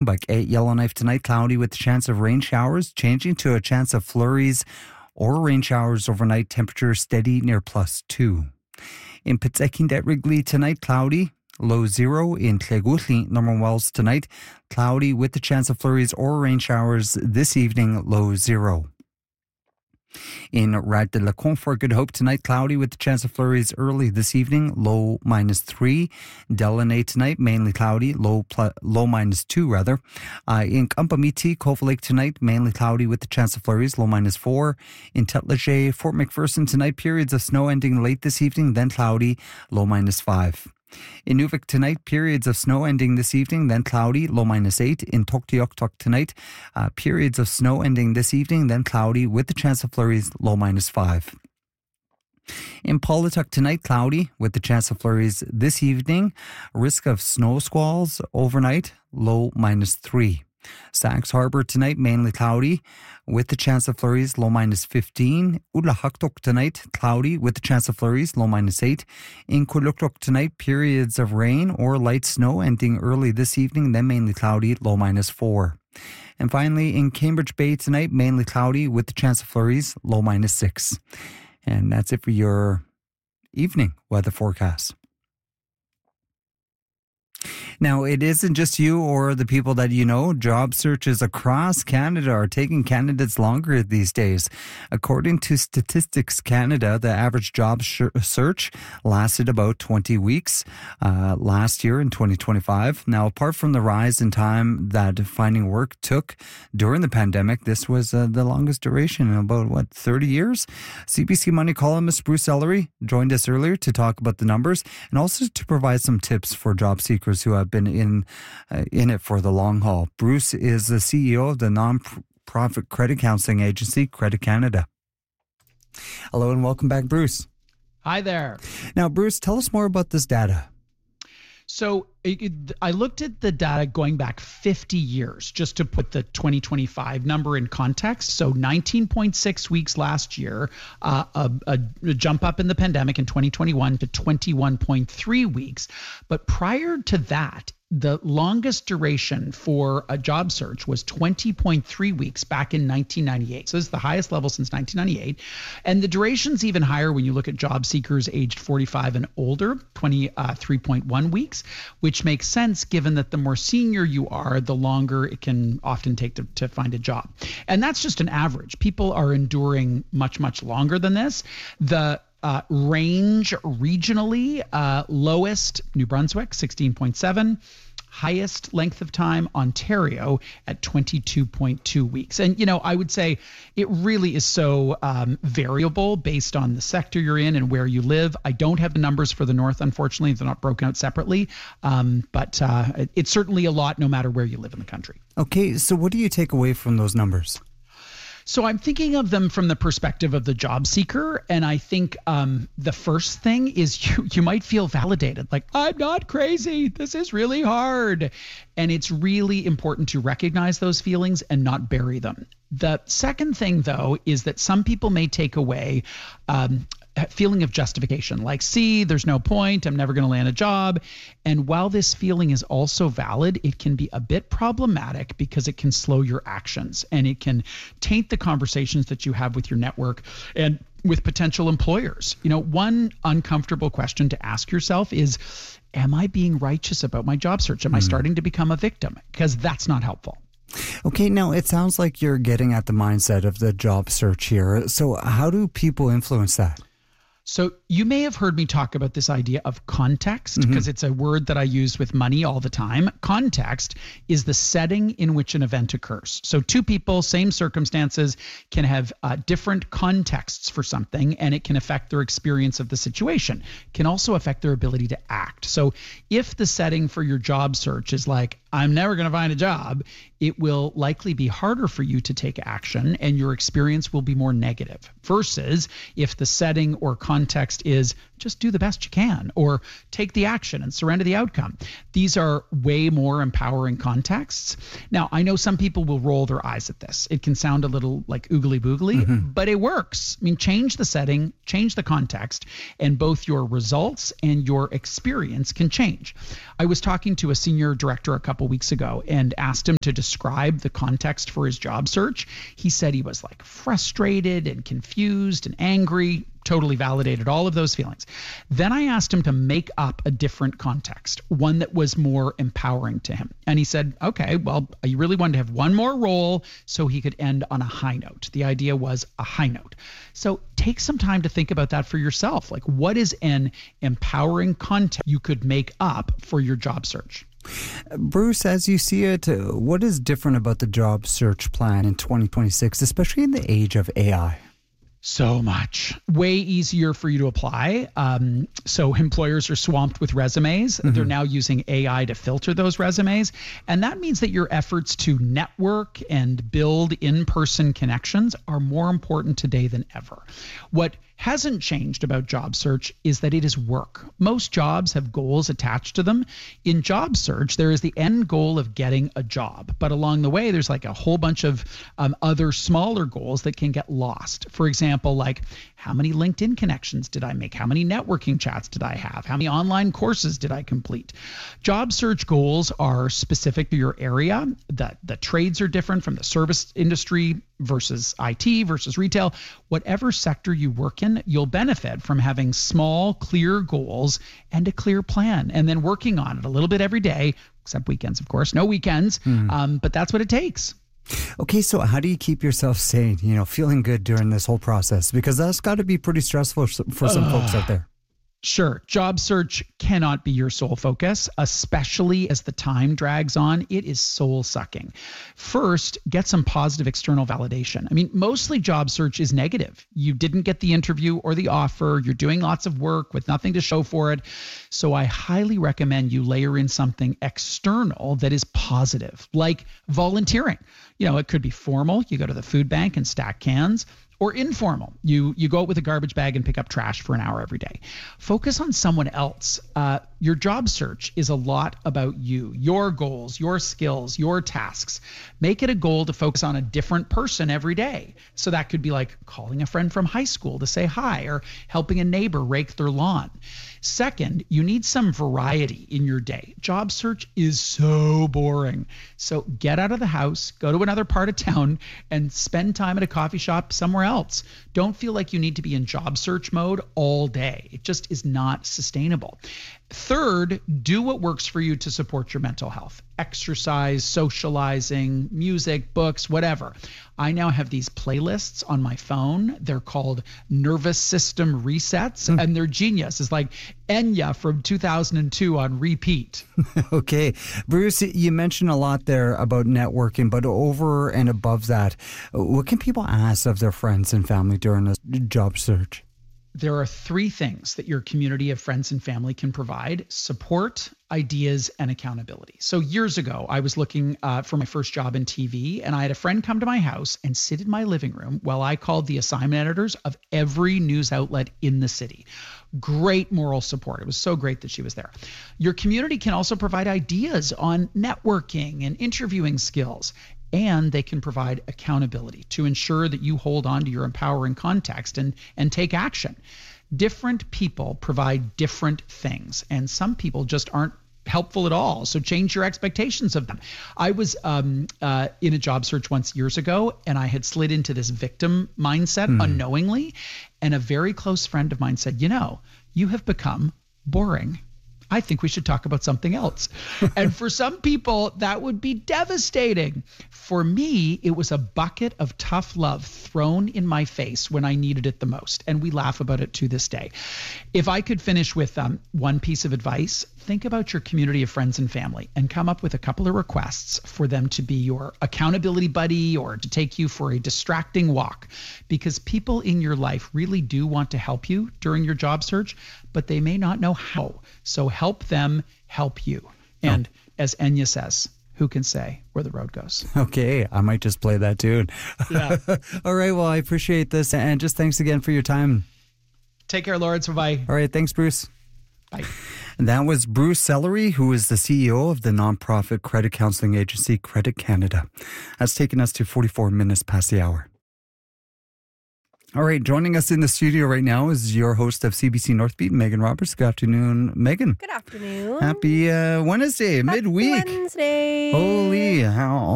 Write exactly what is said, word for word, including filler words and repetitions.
Kennebunk, eight Yellowknife tonight, cloudy with a chance of rain showers, changing to a chance of flurries or rain showers overnight, temperature steady near plus two. In Pitseking at Wrigley tonight, cloudy, low zero. In Clegutli, Norman Wells tonight, cloudy with the chance of flurries or rain showers this evening, low zero. In Rad de la Confort, Good Hope tonight, cloudy with the chance of flurries early this evening, low minus three. Delaney tonight, mainly cloudy, low pl- low minus two rather. Uh, in Kampamiti, Cove Lake tonight, mainly cloudy with the chance of flurries, low minus four. In Tetleger, Fort McPherson tonight, periods of snow ending late this evening, then cloudy, low minus five. In Nuvik tonight, periods of snow ending this evening, then cloudy, low minus eight. In Tuktoyaktuk tonight, uh, periods of snow ending this evening, then cloudy with the chance of flurries, low minus five. In Paulatuk tonight, cloudy with the chance of flurries this evening, risk of snow squalls overnight, low minus three. Sachs Harbor tonight, mainly cloudy with the chance of flurries, low minus fifteen. Ulahaktuk tonight, cloudy with the chance of flurries, low minus eight. In Kuluktuk tonight, periods of rain or light snow ending early this evening, then mainly cloudy, low minus four. And finally, in Cambridge Bay tonight, mainly cloudy with the chance of flurries, low minus six. And that's it for your evening weather forecast. Now, it isn't just you or the people that you know. Job searches across Canada are taking candidates longer these days. According to Statistics Canada, the average job sh- search lasted about twenty weeks uh, last year in twenty twenty-five. Now, apart from the rise in time that finding work took during the pandemic, this was uh, the longest duration in about, what, thirty years? C B C Money columnist Bruce Ellery joined us earlier to talk about the numbers and also to provide some tips for job seekers who have been in uh, in it for the long haul. Bruce is the C E O of the non-profit credit counseling agency, Credit Canada. Hello and welcome back, Bruce. Hi there. Now, Bruce, tell us more about this data. So it, it, I looked at the data going back fifty years just to put the twenty twenty-five number in context. So nineteen point six weeks last year, uh, a, a, a jump up in the pandemic in twenty twenty-one to twenty-one point three weeks. But prior to that, the longest duration for a job search was twenty point three weeks back in nineteen ninety-eight. So this is the highest level since nineteen ninety-eight. And the duration's even higher when you look at job seekers aged forty-five and older, twenty-three point one weeks, which makes sense given that the more senior you are, the longer it can often take to, to find a job. And that's just an average. People are enduring much, much longer than this. The Uh, range regionally, uh, lowest New Brunswick, sixteen point seven. Highest length of time, Ontario at twenty-two point two weeks. And, you know, I would say it really is so um, variable based on the sector you're in and where you live. I don't have the numbers for the North, unfortunately. They're not broken out separately. Um, but uh, it, it's certainly a lot no matter where you live in the country. Okay, so what do you take away from those numbers? So I'm thinking of them from the perspective of the job seeker. And I think um, the first thing is you, you might feel validated, like, I'm not crazy. This is really hard. And it's really important to recognize those feelings and not bury them. The second thing, though, is that some people may take away um, a feeling of justification, like, see, there's no point, I'm never going to land a job. And while this feeling is also valid, it can be a bit problematic because it can slow your actions and it can taint the conversations that you have with your network and with potential employers. You know, one uncomfortable question to ask yourself is, am I being righteous about my job search? Am mm. I starting to become a victim? Because that's not helpful. Okay, now it sounds like you're getting at the mindset of the job search here. So how do people influence that? So you may have heard me talk about this idea of context because mm-hmm. it's a word that I use with money all the time. Context is the setting in which an event occurs. So two people, same circumstances, can have uh, different contexts for something, and it can affect their experience of the situation. It can also affect their ability to act. So if the setting for your job search is like, I'm never going to find a job, it will likely be harder for you to take action and your experience will be more negative. Versus if the setting or context is just do the best you can or take the action and surrender the outcome. These are way more empowering contexts. Now, I know some people will roll their eyes at this. It can sound a little like oogly boogly, mm-hmm. but it works. I mean, change the setting, change the context, and both your results and your experience can change. I was talking to a senior director a couple couple weeks ago and asked him to describe the context for his job search, he said he was like frustrated and confused and angry. Totally validated all of those feelings. Then I asked him to make up a different context, one that was more empowering to him. And he said, okay, well, I really wanted to have one more role so he could end on a high note. The idea was a high note. So take some time to think about that for yourself. Like, what is an empowering context you could make up for your job search? Bruce, as you see it, what is different about the job search plan in twenty twenty-six, especially in the age of A I? So much. Way easier for you to apply. Um, so employers are swamped with resumes. Mm-hmm. They're now using A I to filter those resumes. And that means that your efforts to network and build in-person connections are more important today than ever. What hasn't changed about job search is that it is work. Most jobs have goals attached to them. In job search, there is the end goal of getting a job. But along the way, there's like a whole bunch of um, other smaller goals that can get lost. For example, like how many LinkedIn connections did I make? How many networking chats did I have? How many online courses did I complete? Job search goals are specific to your area. The, the trades are different from the service industry versus I T versus retail. Whatever sector you work in, you'll benefit from having small, clear goals and a clear plan, and then working on it a little bit every day, except weekends, of course. No weekends, mm. um, but that's what it takes. Okay, so how do you keep yourself sane, you know, feeling good during this whole process? Because that's got to be pretty stressful for some uh, folks out there. Sure. Job search cannot be your sole focus, especially as the time drags on. It is soul sucking. First, get some positive external validation. I mean, mostly job search is negative. You didn't get the interview or the offer. You're doing lots of work with nothing to show for it. So I highly recommend you layer in something external that is positive, like volunteering. You know, it could be formal. You go to the food bank and stack cans. Or informal, you you go out with a garbage bag and pick up trash for an hour every day. Focus on someone else. Uh, your job search is a lot about you, your goals, your skills, your tasks. Make it a goal to focus on a different person every day. So that could be like calling a friend from high school to say hi, or helping a neighbor rake their lawn. Second, you need some variety in your day. Job search is so boring. So get out of the house, go to another part of town, and spend time at a coffee shop somewhere else. Don't feel like you need to be in job search mode all day. It just is not sustainable. Third, do what works for you to support your mental health. Exercise, socializing, music, books, whatever. I now have these playlists on my phone. They're called nervous system resets, mm. and they're genius. It's like Enya from two thousand two on repeat. Okay. Bruce, you mentioned a lot there about networking, but over and above that, what can people ask of their friends and family during a job search? There are three things that your community of friends and family can provide: support, ideas, and accountability. So years ago, I was looking uh, for my first job in T V, and I had a friend come to my house and sit in my living room while I called the assignment editors of every news outlet in the city. Great moral support. It was so great that she was there. Your community can also provide ideas on networking and interviewing skills. And they can provide accountability to ensure that you hold on to your empowering context and, and take action. Different people provide different things, and some people just aren't helpful at all. So change your expectations of them. I was um, uh, in a job search once years ago, and I had slid into this victim mindset mm. unknowingly. And a very close friend of mine said, you know, you have become boring. I think we should talk about something else. And for some people, that would be devastating. For me, it was a bucket of tough love thrown in my face when I needed it the most. And we laugh about it to this day. If I could finish with um, one piece of advice, think about your community of friends and family and come up with a couple of requests for them to be your accountability buddy or to take you for a distracting walk. Because people in your life really do want to help you during your job search, but they may not know how. So help them help you. And oh. as Enya says, who can say where the road goes? Okay, I might just play that tune. Yeah. All right, well, I appreciate this. And just thanks again for your time. Take care, Lawrence. Bye-bye. All right, thanks, Bruce. Bye. And that was Bruce Sellery, who is the C E O of the nonprofit credit counseling agency Credit Canada. That's taken us to forty-four minutes past the hour. All right, joining us in the studio right now is your host of C B C Northbeat, Megan Roberts. Good afternoon, Megan. Good afternoon. Happy uh, Wednesday, Happy midweek. Wednesday. Holy, how